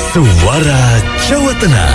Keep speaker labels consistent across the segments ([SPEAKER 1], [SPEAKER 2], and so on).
[SPEAKER 1] Suara Jawa Tengah.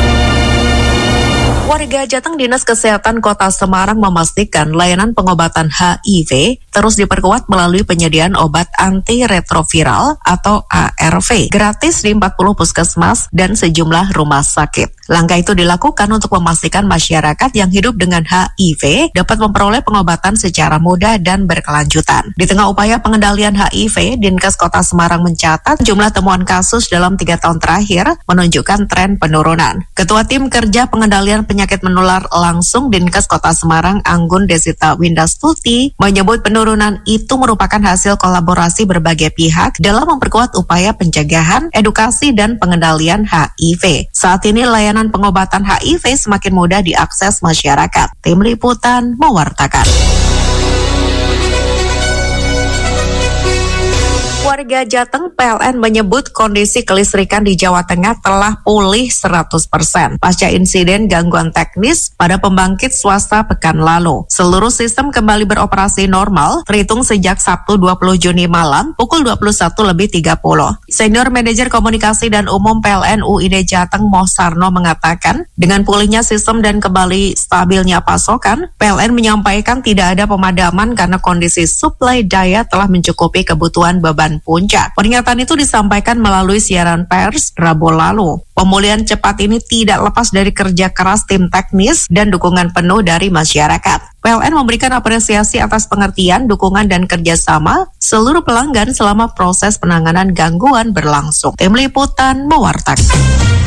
[SPEAKER 2] Warga Jateng Dinas Kesehatan Kota Semarang memastikan layanan pengobatan HIV terus diperkuat melalui penyediaan obat antiretroviral atau ARV gratis di 40 puskesmas dan sejumlah rumah sakit. Langkah itu dilakukan untuk memastikan masyarakat yang hidup dengan HIV dapat memperoleh pengobatan secara mudah dan berkelanjutan. Di tengah upaya pengendalian HIV, Dinkes Kota Semarang mencatat jumlah temuan kasus dalam 3 tahun terakhir menunjukkan tren penurunan. Ketua Tim Kerja Pengendalian Penyakit Menular Langsung Dinkes Kota Semarang, Anggun Desita Windastuti, menyebut penurunan itu merupakan hasil kolaborasi berbagai pihak dalam memperkuat upaya pencegahan, edukasi, dan pengendalian HIV. Saat ini layanan pengobatan HIV semakin mudah diakses masyarakat. Tim Liputan mewartakan. Warga Jateng PLN menyebut kondisi kelistrikan di Jawa Tengah telah pulih 100% pasca insiden gangguan teknis pada pembangkit swasta pekan lalu. Seluruh sistem kembali beroperasi normal terhitung sejak Sabtu 20 Juni malam pukul 21.30. Senior Manajer Komunikasi dan Umum PLN UID Jateng Mohsarno mengatakan, dengan pulihnya sistem dan kembali stabilnya pasokan, PLN menyampaikan tidak ada pemadaman karena kondisi suplai daya telah mencukupi kebutuhan beban puncak. Pernyataan itu disampaikan melalui siaran pers Rabu lalu. Pemulihan cepat ini tidak lepas dari kerja keras tim teknis dan dukungan penuh dari masyarakat. PLN memberikan apresiasi atas pengertian, dukungan, dan kerjasama seluruh pelanggan selama proses penanganan gangguan berlangsung. Tim Liputan mewartakan.